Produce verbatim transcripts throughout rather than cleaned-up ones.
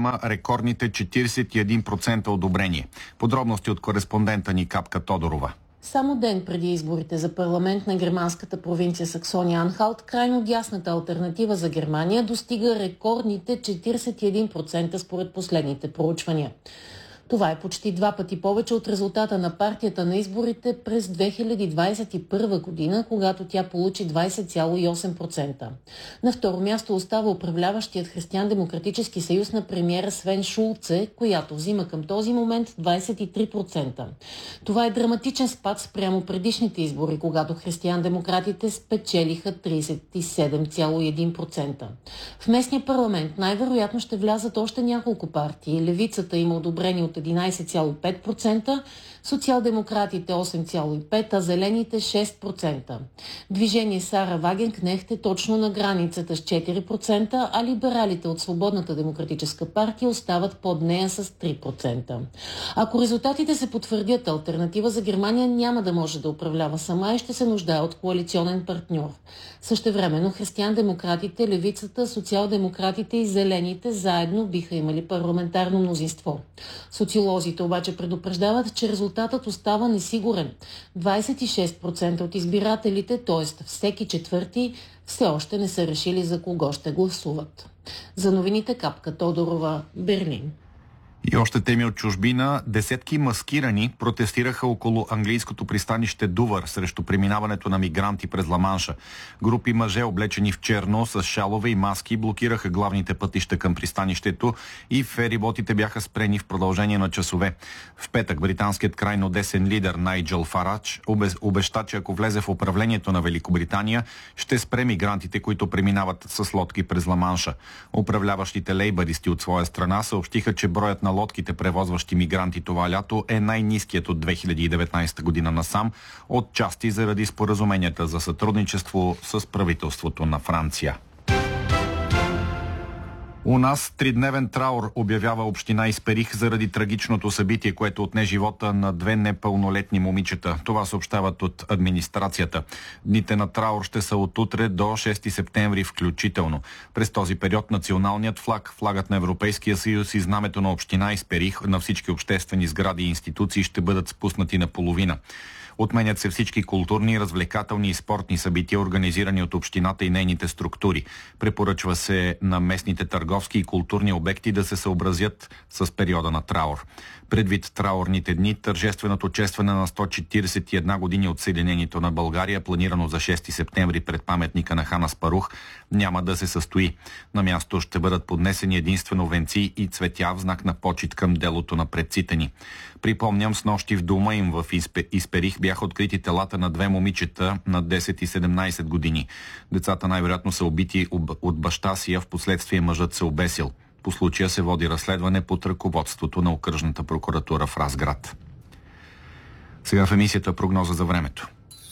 има рекордните четиридесет и един процента одобрение. Подробности от кореспондента ни Капка Тодорова. Само ден преди изборите за парламент на германската провинция Саксония-Анхалт, крайно дясната алтернатива за Германия достига рекордните четиридесет и един процента според последните проучвания. Това е почти два пъти повече от резултата на партията на изборите през две хиляди двадесет и първа година, когато тя получи двадесет цяло и осем процента. На второ място остава управляващият Християн-демократически съюз на премиера Свен Шулце, която взима към този момент двадесет и три процента. Това е драматичен спад спрямо предишните избори, когато християн-демократите спечелиха тридесет и седем цяло и един процента. В местния парламент най-вероятно ще влязат още няколко партии. Левицата има одобрение от единадесет цяло и пет процента, социал-демократите осем цяло и пет процента, а зелените шест процента. Движение Сара Вагенкнехт е точно на границата с четири процента, а либералите от Свободната демократическа партия остават под нея с три процента. Ако резултатите се потвърдят, алтернатива за Германия няма да може да управлява сама и ще се нуждае от коалиционен партньор. Същевременно християн-демократите, левицата, социал-демократите и зелените заедно биха имали парламентарно мнозинство. Социолозите обаче предупреждават, че резултатът остава несигурен. двадесет и шест процента от избирателите, т.е. всеки четвърти, все още не са решили за кого ще гласуват. За новините Капка Тодорова, Берлин. И още теми от чужбина. Десетки маскирани протестираха около английското пристанище Дувър срещу преминаването на мигранти през Ла-Манша. Групи мъже, облечени в черно, с шалове и маски, блокираха главните пътища към пристанището и фериботите бяха спрени в продължение на часове. В петък британският крайно десен лидер Найджел Фарадж обеща, че ако влезе в управлението на Великобритания, ще спре мигрантите, които преминават с лодки през Ла-Манша. Управляващите лейбаристи от своя страна съобщиха, че броят на лодките, превозващи мигранти това лято, е най-ниският от две хиляди и деветнадесета година насам, отчасти заради споразуменията за сътрудничество с правителството на Франция. У нас тридневен траур обявява община Исперих заради трагичното събитие, което отне живота на две непълнолетни момичета. Това съобщават от администрацията. Дните на траур ще са от утре до шести септември включително. През този период националният флаг, флагът на Европейския съюз и знамето на община Исперих на всички обществени сгради и институции ще бъдат спуснати наполовина. Отменят се всички културни, развлекателни и спортни събития, организирани от общината и нейните структури. Препоръчва се на местните търговски и културни обекти да се съобразят с периода на траур. Предвид траурните дни, тържественото честване на сто четиридесет и една години от Съединението на България, планирано за шести септември пред паметника на хан Аспарух, няма да се състои. На място ще бъдат поднесени единствено венци и цветя в знак на почит към делото на предците ни. Припомням, снощи в дома им в Исперих бяха открити телата на две момичета на десет и седемнадесет години. Децата най-вероятно са убити от баща си, а в последствие мъжът се обесил. По случая се води разследване под ръководството на окръжната прокуратура в Разград. Сега в емисията прогноза за времето.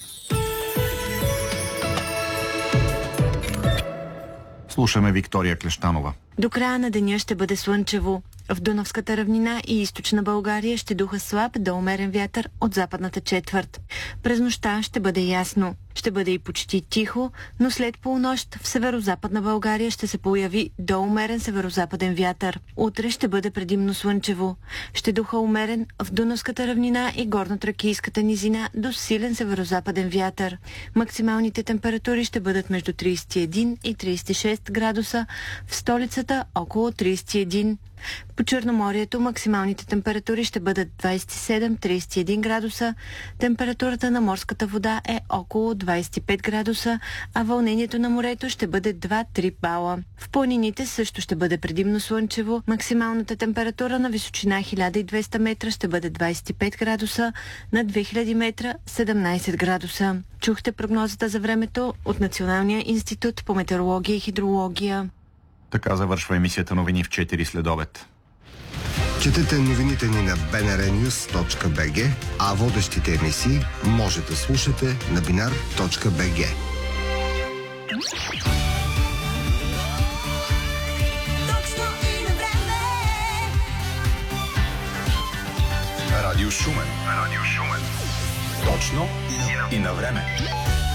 Слушаме Виктория Клещанова. До края на деня ще бъде слънчево. В Дунавската равнина и източна България ще духа слаб до умерен вятър от западната четвърт. През нощта ще бъде ясно. Ще бъде и почти тихо, но след полунощ в северозападна България ще се появи до умерен северозападен вятър. Утре ще бъде предимно слънчево. Ще духа умерен в Дунавската равнина и горно-тракийската низина до силен северозападен вятър. Максималните температури ще бъдат между тридесет и един и тридесет и шест градуса, в столицата около тридесет и един. По Черноморието максималните температури ще бъдат двадесет и седем до тридесет и един градуса, температурата на морската вода е около двадесет и пет градуса, а вълнението на морето ще бъде два до три бала. В планините също ще бъде предимно слънчево, максималната температура на височина хиляда и двеста метра ще бъде двадесет и пет градуса, на две хиляди метра седемнадесет градуса. Чухте прогнозата за времето от Националния институт по метеорология и хидрология. Така завършва емисията новини в четири следобед. Четете новините ни на би ен ар нюз точка би джи, а водещите емисии може да слушате на бинар точка би джи. Точно и на време. Радио Шумен. Радио Шумен. Точно и на време.